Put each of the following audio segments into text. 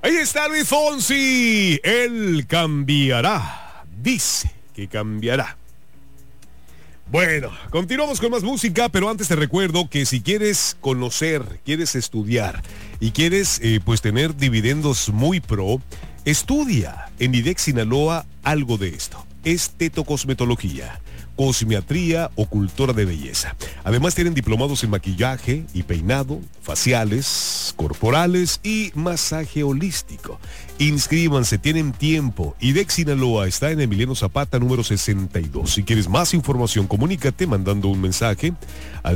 Ahí está Luis Fonsi. Él cambiará. Dice que cambiará. Bueno, continuamos con más música, pero antes te recuerdo que si quieres conocer, quieres estudiar y quieres pues tener dividendos muy pro, estudia en IDEX Sinaloa algo de esto. Estetocosmetología, cosmiatría o cultura de belleza. Además tienen diplomados en maquillaje y peinado, faciales, corporales y masaje holístico. Inscríbanse, tienen tiempo. IDEX Sinaloa está en Emiliano Zapata, número 62. Si quieres más información, comunícate mandando un mensaje al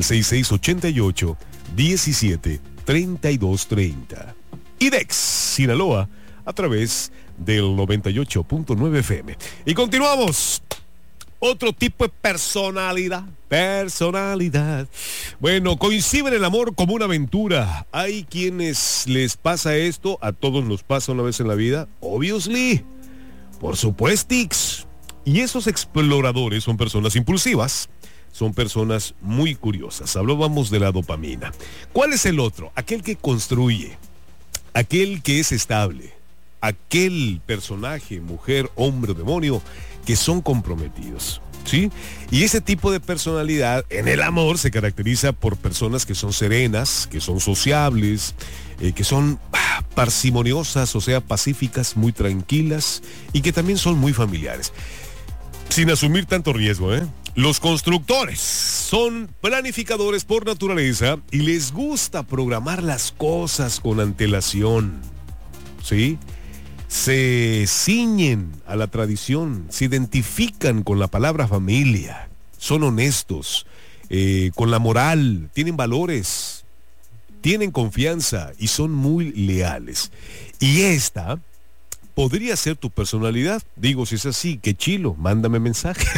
6688-173230. IDEX Sinaloa, a través del 98.9 FM. Y continuamos. Otro tipo de personalidad. Bueno, conciben el amor como una aventura. Hay quienes les pasa esto, a todos nos pasa una vez en la vida. Obviously. Por supuestix. Y esos exploradores son personas impulsivas. Son personas muy curiosas. Hablábamos de la dopamina. ¿Cuál es el otro? Aquel que construye. Aquel que es estable. Aquel personaje, mujer, hombre o demonio, que son comprometidos, ¿sí? Y ese tipo de personalidad en el amor se caracteriza por personas que son serenas, que son sociables, que son parsimoniosas, o sea, pacíficas, muy tranquilas y que también son muy familiares, sin asumir tanto riesgo, ¿eh? Los constructores son planificadores por naturaleza y les gusta programar las cosas con antelación, ¿sí? Se ciñen a la tradición, se identifican con la palabra familia, son honestos, con la moral, tienen valores, tienen confianza y son muy leales. Y esta podría ser tu personalidad. Digo, si es así, qué chilo, mándame mensaje.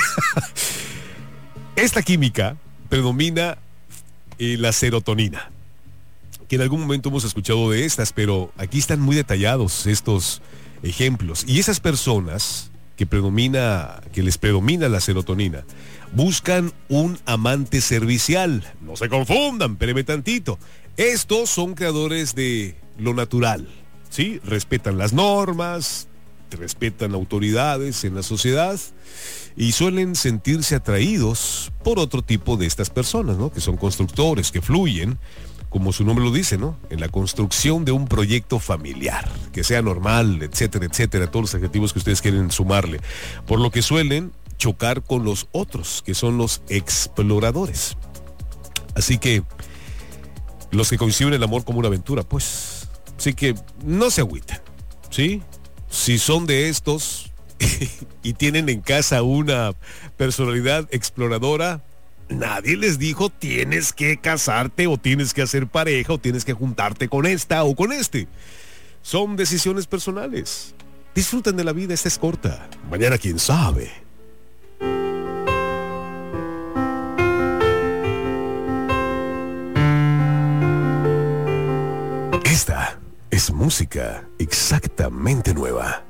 Esta química predomina la serotonina, que en algún momento hemos escuchado de estas, pero aquí están muy detallados estos ejemplos. Y esas personas que les predomina la serotonina, buscan un amante servicial. No se confundan, espéreme tantito. Estos son creadores de lo natural, ¿sí? Respetan las normas, respetan autoridades en la sociedad y suelen sentirse atraídos por otro tipo de estas personas, ¿no? Que son constructores, que fluyen, como su nombre lo dice, ¿no? En la construcción de un proyecto familiar, que sea normal, etcétera, etcétera, todos los adjetivos que ustedes quieren sumarle. Por lo que suelen chocar con los otros, que son los exploradores. Así que, los que conciben el amor como una aventura, pues, así que no se agüiten, ¿sí? Si son de estos y tienen en casa una personalidad exploradora, nadie les dijo tienes que casarte o tienes que hacer pareja o tienes que juntarte con esta o con este. Son decisiones personales. Disfruten de la vida, esta es corta. Mañana quién sabe. Esta es música exactamente nueva.